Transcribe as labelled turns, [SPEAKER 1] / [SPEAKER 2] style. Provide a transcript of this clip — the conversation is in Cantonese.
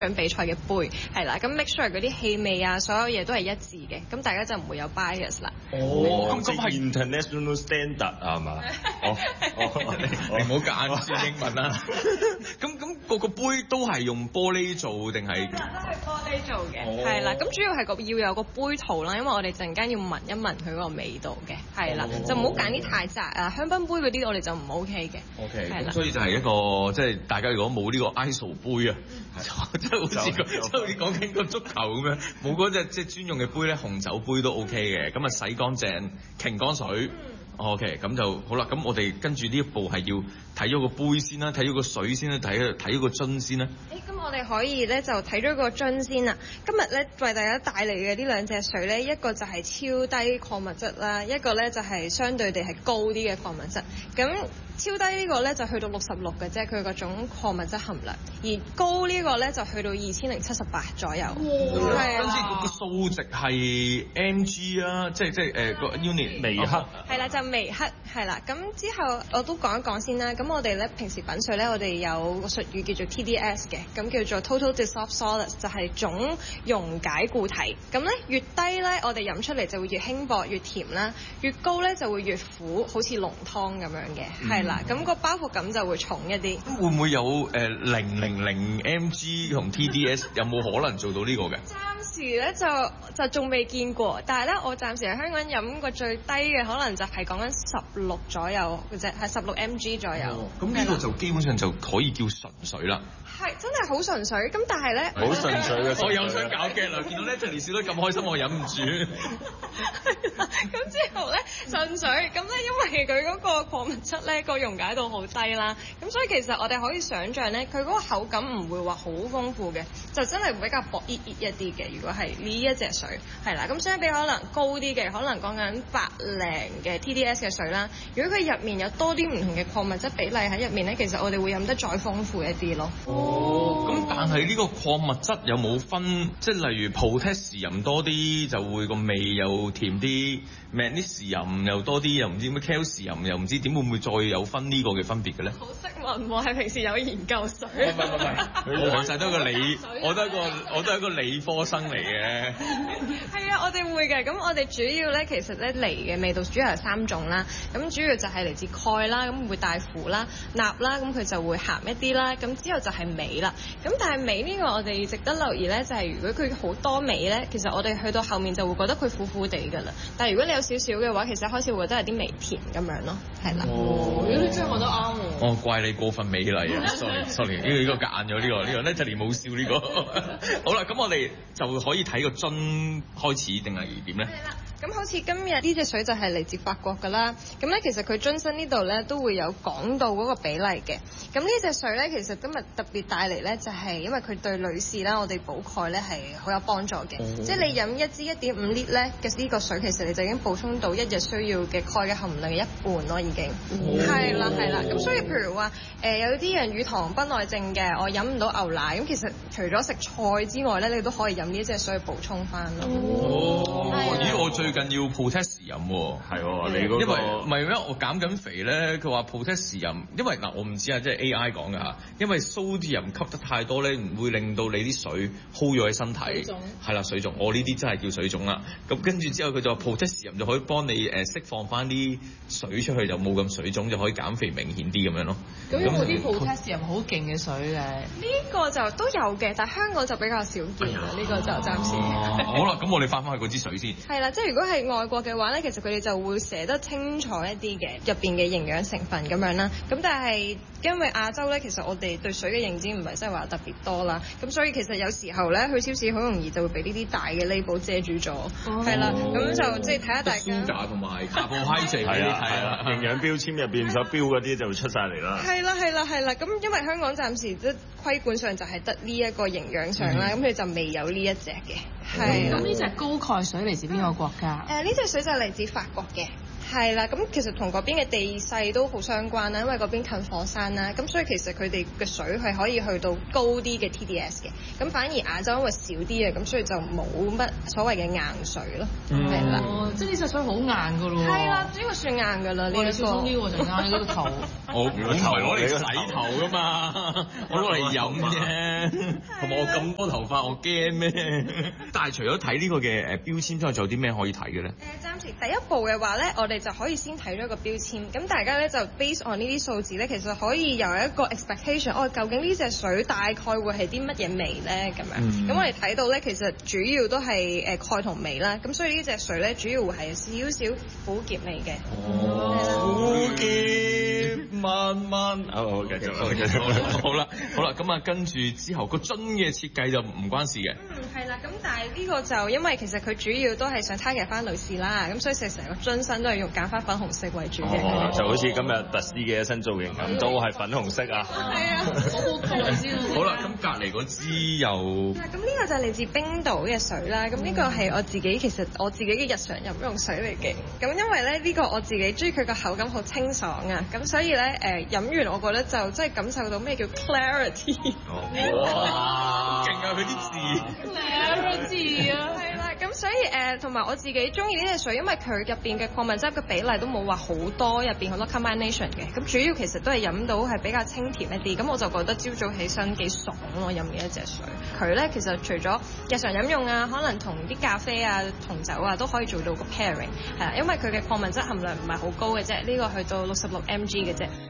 [SPEAKER 1] 比賽嘅杯，係啦，咁 make sure 嗰啲氣味啊，所有嘢都係一致嘅，咁大家就唔會有 bias 啦。
[SPEAKER 2] 咁
[SPEAKER 3] 係 international standard 係嘛？
[SPEAKER 2] 你唔好夾硬英文啦。咁個杯都係用玻璃做定係？
[SPEAKER 1] 都係玻璃做嘅，係啦。咁主要係要有個杯圖啦，因為我哋陣間要聞一聞佢嗰個味道嘅，係啦，就唔好揀啲太窄啊。香檳杯嗰啲我哋就唔 OK 嘅。
[SPEAKER 2] OK，咁所以就係一個即係大家如果冇呢個 ISO 杯啊，即係好似講緊個足球咁樣，冇嗰隻即係專用嘅杯咧，紅酒杯都 OK 嘅。咁啊洗乾淨，擎乾水。OK， 咁就好啦。咁我哋跟住呢一步係要睇咗個杯先啦，睇咗個水先啦，睇咗個樽先啦。
[SPEAKER 1] 咁我哋可以咧就睇咗個樽先啦。今日咧為大家帶嚟嘅呢兩隻水咧，一個就係超低礦物質啦，一個咧就係相對地係高啲嘅礦物質。咁超低呢個咧就去到66嘅啫，佢個種礦物質含量，而高呢個咧就去到2078左右。係啊，
[SPEAKER 2] 跟住個數值係 mg 啊，即係個 unit
[SPEAKER 3] 微克。
[SPEAKER 1] 係啦，就微克係啦。咁之後我都講一講先啦。咁我哋咧平時品水咧，我哋有個術語叫做 TDS 嘅，咁叫做 Total Dissolved Solids，就係總溶解固體。咁咧越低咧，我哋飲出嚟就會越輕薄越甜啦；越高咧就會越苦，好似濃湯咁樣嘅，係啦。咁個包袱感就會重一啲。
[SPEAKER 2] 咁會唔會有000 mg 同 TDS 有冇可能做到呢個嘅？
[SPEAKER 1] 暫時咧就仲未見過，但係咧我暫時喺香港飲過最低嘅可能就係講緊16左右嘅啫，係16 mg 左右。
[SPEAKER 2] 咁呢個就基本上就可以叫純水啦。
[SPEAKER 1] 係真係好純水，咁但係咧
[SPEAKER 3] 好純粹嘅。
[SPEAKER 2] 我又想搞劇啦，見到咧Natalie笑得咁開心，我忍唔住。
[SPEAKER 1] 咁之後咧純水，咁咧因為佢嗰個礦物質咧個溶解度好低啦，咁所以其實我哋可以想像咧，佢嗰個口感唔會話好豐富嘅，就真係比較薄熱一啲嘅。如果係呢一隻水，係啦，咁相比可能高啲嘅，可能講緊80嘅 TDS 嘅水啦。如果佢入面有多啲唔同嘅礦物質比例喺入面咧，其實我哋會飲得再豐富一啲咯。
[SPEAKER 2] 咁但係呢個礦物質有冇分？即係例如 potassium 多啲就會個味又甜啲，magnesium 又多啲，又唔知咩 calcium 又唔知點會唔會再有分呢個嘅分別嘅咧？
[SPEAKER 1] 好識問喎，係平時有研究水。
[SPEAKER 2] 唔係，我其實都係一個理，我都係一個理科生嚟嘅。
[SPEAKER 1] 係啊，我哋會嘅。咁我哋主要咧，其實咧嚟嘅味道主要係3種啦。咁主要就係嚟自鈣啦，咁會帶苦啦；鈉啦，咁佢就會鹹一啲啦。咁之後就係鎂啦。咁但係鎂呢個我哋值得留意咧，就係如果佢好多鎂咧，其實我哋去到後面就會覺得佢苦苦地㗎啦。但係如果你有少少嘅話，其實開始會覺得有啲微甜咁樣咯，係啦。
[SPEAKER 4] 如果你真係覺得啱喎。
[SPEAKER 2] 哦，怪你過分美麗啊！sorry， 呢個夾硬咗呢個咧，Natalie冇笑呢個。好啦，咁我哋就可以睇個樽開始定係點咧？
[SPEAKER 1] 係啦。咁好似今日呢隻水就係嚟自法國㗎啦，咁咧其實佢樽身呢度咧都會有講到嗰個比例嘅。咁呢隻水咧其實今日特別帶嚟咧就係因為佢對女士啦，我哋補鈣咧係好有幫助嘅。即係你飲一支1.5 litre 咧嘅呢個水，其實你就已經補充到一日需要嘅鈣嘅含量嘅一半咯，已經。係啦係啦，咁所以譬如話有啲人乳糖不耐症嘅，我飲唔到牛奶，咁其實除咗食菜之外咧，你都可以飲呢隻水去補充翻咯。
[SPEAKER 2] 咦，我最近要 potassium 喎，
[SPEAKER 3] 係喎，你嗰個
[SPEAKER 2] 因為唔係咩？我減緊肥咧，佢話 potassium，因為嗱我唔知啊，即係 AI 講㗎嚇，因為 sodium 吸得太多咧，會令到你啲水 hold 咗喺身體，係啦水腫，我呢啲真係叫水腫啦。咁跟住之後佢就話 potassium 就可以幫你釋放翻啲水出去，就冇咁水腫，就可以減肥明顯啲咁樣咯。
[SPEAKER 4] 咁有冇啲 potassium 好勁嘅水嘅？
[SPEAKER 1] 呢個就都有嘅，但係香港就比較少見啦。呢個就暫時。
[SPEAKER 2] 好啦，咁我哋翻返去嗰支水先。
[SPEAKER 1] 係啦，即係如果係外國嘅話咧，其實佢哋就會寫得清楚一啲嘅入邊嘅營養成分咁樣啦。咁但係因為亞洲咧，其實我哋對水嘅認知唔係真係話特別多啦。咁所以其實有時候咧去超市好容易就會俾呢啲大嘅 label 遮住咗。係啦，咁就即係睇下大家。
[SPEAKER 2] sugar 同埋 carbohydrate 係啦，
[SPEAKER 3] 營養標籤入邊所標嗰啲就會出晒嚟啦。
[SPEAKER 1] 係啦，咁因為香港暫時都規管上就係得呢一個營養上啦，咁佢就未有呢一隻嘅。係。
[SPEAKER 4] 咁呢隻高鈣水嚟自邊個國家？
[SPEAKER 1] 呢隻水就嚟自法國嘅。 係啦，咁其實同嗰邊嘅地勢都好相關啦，因為嗰邊近火山啦，咁所以其實佢哋嘅水係可以去到高啲嘅 TDS 嘅，咁反而亞洲因為少啲啊，咁所以就冇乜所謂嘅硬水咯，係啦。
[SPEAKER 4] 哦，即係呢隻水好硬㗎咯喎。
[SPEAKER 1] 係啦，呢個算硬㗎啦，呢
[SPEAKER 4] 你
[SPEAKER 1] 個。
[SPEAKER 4] 小心啲喎，陣間你嗰個頭。
[SPEAKER 2] 我唔係攞嚟洗頭㗎嘛，我攞嚟飲啫。同埋我咁多頭髮，我驚咩？但係除咗睇呢個嘅標籤之外，仲有啲咩可以睇嘅咧？
[SPEAKER 1] 暫時第一步嘅話咧，我哋就可以先睇咗個標籤，咁大家咧就 base on 呢啲數字咧，其實可以有一個 expectation，究竟呢隻水大概會係啲乜嘢味咧？咁樣，咁我哋睇到咧，其實主要都係鈣同鎂啦，咁所以呢隻水咧，主要會係少少苦澀味嘅。
[SPEAKER 3] 苦澀慢慢，好，繼續。
[SPEAKER 2] 好啦，咁啊，跟住之後個樽嘅設計就唔關事嘅。
[SPEAKER 1] 係啦，咁但係呢個就因為其實佢主要都係想 target 翻女士啦，咁所以成個樽身都係用揀翻粉紅色為主嘅。
[SPEAKER 3] 就好似今日特斯嘅一身造型咁，都係粉紅色啊。
[SPEAKER 1] 係啊，
[SPEAKER 4] 我冇蓋先。
[SPEAKER 2] 好啦，咁隔離嗰支又
[SPEAKER 1] 咁呢個就係嚟自冰島嘅水啦。咁呢個係我自己我自己嘅日常飲用水嚟嘅。咁因為咧呢個我自己中意佢個口感好清爽啊，咁所以咧飲完我覺得就真係感受到咩叫 clarity。
[SPEAKER 2] 哇，勁啊！佢啲字。
[SPEAKER 4] clarity 啊。
[SPEAKER 1] 係啦，咁所以同埋我自己中意呢隻水，因為佢入邊嘅礦物質嘅比例都冇話好多，入邊好多 combination 嘅。咁主要其實都係飲到係比較清甜一啲，咁我就覺得朝早起身幾爽咯，飲嘅一隻水。佢咧其實除咗日常飲用啊，可能同啲咖啡啊、紅酒啊都可以做到個 pairing，係啦，因為佢嘅礦物質含量唔係好高嘅啫，呢個去到66 mg 嘅啫。